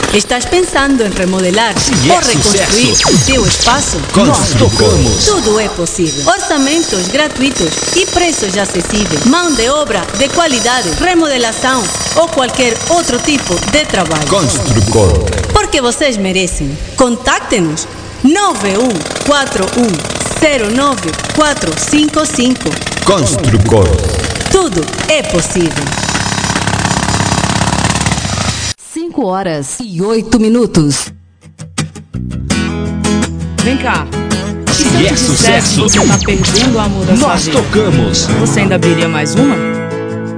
Estás pensando em remodelar Se ou é reconstruir sucesso, o teu espaço? nós tocamos. Tudo é possível. Orçamentos gratuitos e preços acessíveis. Mão de obra de qualidade, remodelação ou qualquer outro tipo de trabalho. Construcor. Porque vocês merecem. Contacte-nos 9141094455. Construcor. Tudo é possível. 5h08. Vem cá. E se Se eu é te dissesse que sucesso, você tá perdendo o amor da sua nós vida? tocamos. Você ainda abriria mais uma?